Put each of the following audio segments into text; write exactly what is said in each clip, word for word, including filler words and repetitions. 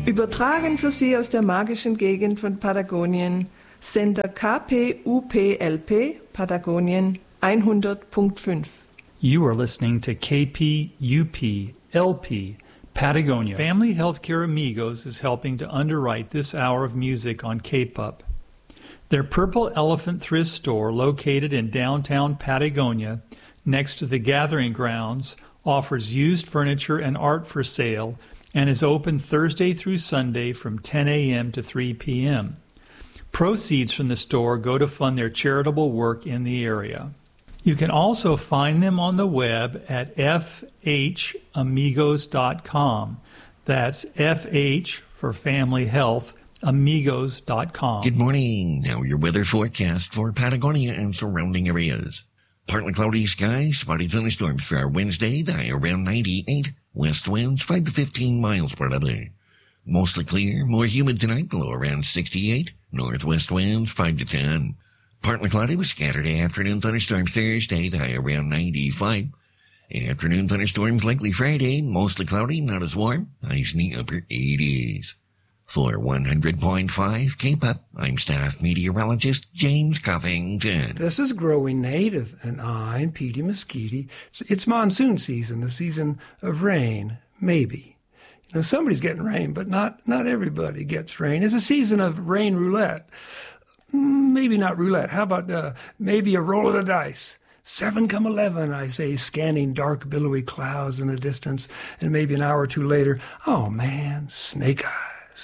Übertragen für Sie aus der magischen Gegend von Patagonien, Sender K P U P L P, Patagonien hundert Komma fünf. You are listening to K P U P L P, Patagonia. Family Healthcare Amigos is helping to underwrite this hour of music on K P U P. Their Purple Elephant thrift store, located in downtown Patagonia, next to the Gathering Grounds, offers used furniture and art for sale and is open Thursday through Sunday from ten a.m. to three p.m. Proceeds from the store go to fund their charitable work in the area. You can also find them on the web at f h amigos dot com. That's F H for Family Health, amigos dot com. Good morning. Now your weather forecast for Patagonia and surrounding areas. Partly cloudy skies, spotty thunderstorms for our Wednesday, the high around ninety-eight. West winds five to fifteen miles per hour. Mostly clear, more humid tonight, below around sixty-eight. Northwest winds five to ten. Partly cloudy with scattered afternoon thunderstorms Thursday, the high around ninety-five. Afternoon thunderstorms likely Friday, mostly cloudy, not as warm, highs in the upper eighties. For one hundred point five K P U P, I'm staff meteorologist James Covington. This is Growing Native, and I'm Petey Mesquite. It's, it's monsoon season, the season of rain, maybe. You know, somebody's getting rain, but not, not everybody gets rain. It's a season of rain roulette. Maybe not roulette. How about uh, maybe a roll of the dice? Seven come eleven, I say, scanning dark, billowy clouds in the distance, and maybe an hour or two later, oh man, snake eyes.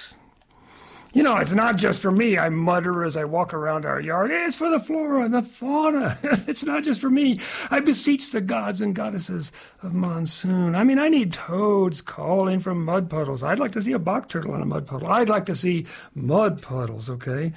You know, it's not just for me, I mutter as I walk around our yard. It's for the flora and the fauna. It's not just for me. I beseech the gods and goddesses of monsoon. I mean, I need toads calling from mud puddles. I'd like to see a box turtle in a mud puddle. I'd like to see mud puddles, okay?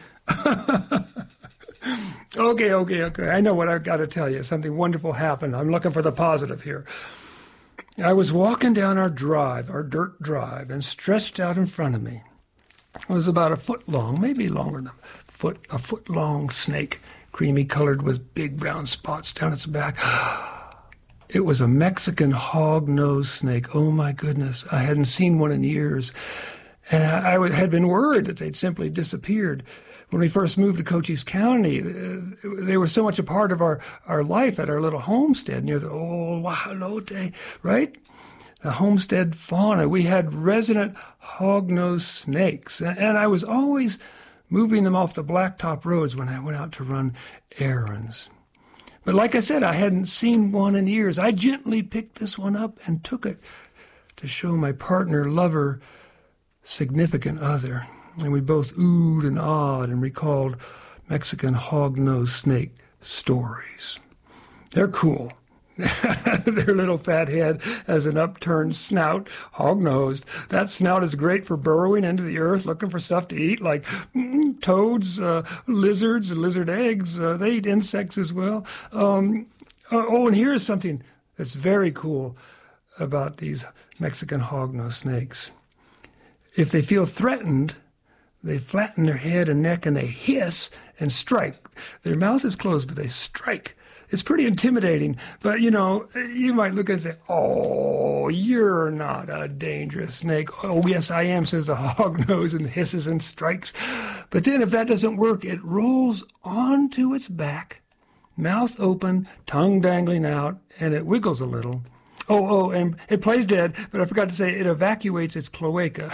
okay, okay, okay. I know what I've got to tell you. Something wonderful happened. I'm looking for the positive here. I was walking down our drive, our dirt drive, and stretched out in front of me it was about a foot long, maybe longer than a foot, a foot long snake, creamy colored with big brown spots down its back. It was a Mexican hog-nosed snake. Oh my goodness, I hadn't seen one in years, and I, I had been worried that they'd simply disappeared. When we first moved to Cochise County, they were so much a part of our, our life at our little homestead near the old Wahalote, right? The homestead fauna. We had resident hog-nosed snakes, and I was always moving them off the blacktop roads when I went out to run errands. But like I said, I hadn't seen one in years. I gently picked this one up and took it to show my partner, lover, significant other. And we both oohed and awed and recalled Mexican hog-nosed snake stories. They're cool. Their little fat head has an upturned snout, hog-nosed. That snout is great for burrowing into the earth, looking for stuff to eat, like mm, toads, uh, lizards, lizard eggs. Uh, they eat insects as well. Um, oh, and here's something that's very cool about these Mexican hog-nosed snakes. If they feel threatened, they flatten their head and neck and they hiss and strike. Their mouth is closed, but they strike. It's pretty intimidating, but, you know, you might look and say, oh, you're not a dangerous snake. Oh, yes, I am, says the hog nose and hisses and strikes. But then if that doesn't work, it rolls onto its back, mouth open, tongue dangling out, and it wiggles a little. Oh, oh, and it plays dead, but I forgot to say it evacuates its cloaca.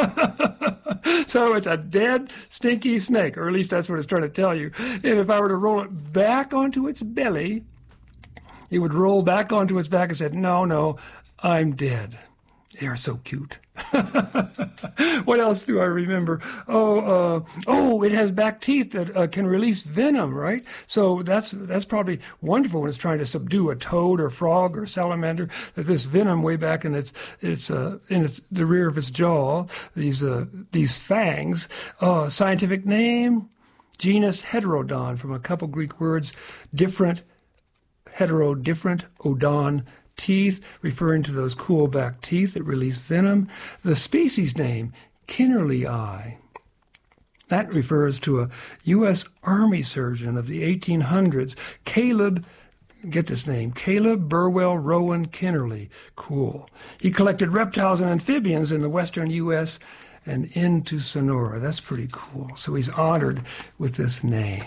So it's a dead, stinky snake, or at least that's what it's trying to tell you. And if I were to roll it back onto its belly, it would roll back onto its back and say, no, no, I'm dead. They are so cute. What else do I remember? Oh, uh, oh, it has back teeth that uh, can release venom, right? So that's that's probably wonderful when it's trying to subdue a toad or frog or salamander. That this venom way back in its its uh, in its the rear of its jaw, these uh, these fangs. Uh, scientific name, genus Heterodon, from a couple Greek words, different, hetero, different, odon. Teeth, referring to those cool back teeth that release venom. The species name, Kinnerlii. That refers to a U S Army surgeon of the eighteen hundreds, Caleb, get this name, Caleb Burwell Rowan Kinnerly. Cool. He collected reptiles and amphibians in the western U S and into Sonora. That's pretty cool. So he's honored with this name.